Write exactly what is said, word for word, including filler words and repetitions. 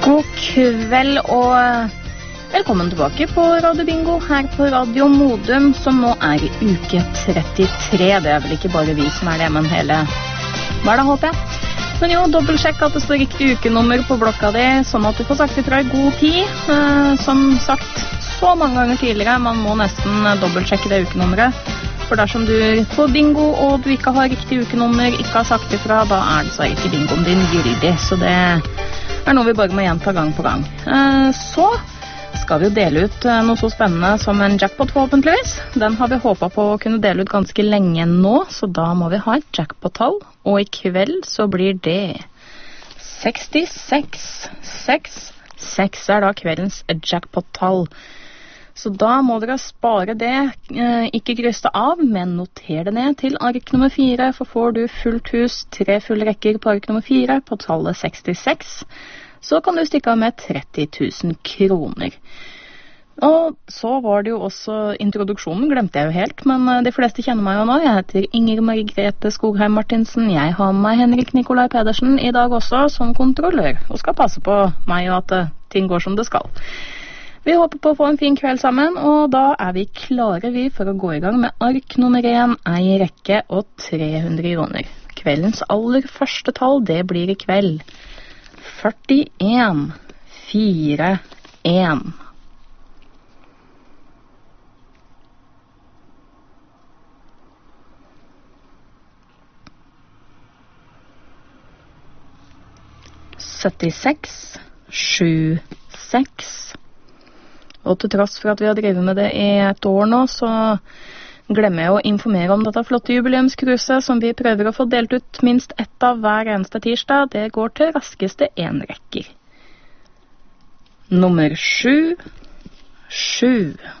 God kveld og velkommen tilbake på Radio Bingo her på Radio Modum, som nå er i uke trettitre. Det er vel ikke bare vi som er det, men hele hverdag, håper jeg. Men jo, dobbeltsjekk at det står riktig ukenummer på blokka di, sånn at du får sagt ifra i god tid. Eh, som sagt så mange ganger tidligere, man må nesten dobbeltsjekke det ukenummeret. For dersom du får bingo og du ikke har riktig ukenummer, ikke har sagt ifra, da er det så ikke bingoen din gyldig. Så det er noe vi bare må gjenta gang på gang. Eh, så skal vi jo dele ut noe så spennende som en jackpot forhåpentligvis. Den har vi håpet på å kunne dele ut ganske lenge nå, så da må vi ha et jackpot-tall. Og i kveld så blir det sekstiseks. seks seks er da kveldens jackpot-tall. Så da må dere spare det, eh, ikke krysse av, men noter det ned til ark nummer fire, for får du fullt hus, tre fulle rekker på ark nummer fire, på tallet sekstiseks, så kan du stikke av med tretti tusen kroner. Og så var det jo også introduksjonen, glemte jeg jo helt, men de fleste kjenner meg jo nå. Jeg heter Inger Margrethe Skogheim Martinsen. Jeg har med meg Henrik Nikolai Pedersen i dag også som kontrollør, og skal passe på meg og at uh, ting går som det skal. Vi håper på å få en fin kveld sammen, og da er vi klare vi for å gå i gang med ark nummer én, ei rekke og tre hundre kroner. Kveldens aller første tall, det blir i kveld førtien fire en. syttiseks sju seks. Og til tross for at vi har drevet med det i et år nå, så glemmer jeg å informere om dette flotte jubileumskruset som vi prøver å få delt ut minst ett av hver eneste tirsdag. Det går til raskeste enrekker. Nummer sju, sju.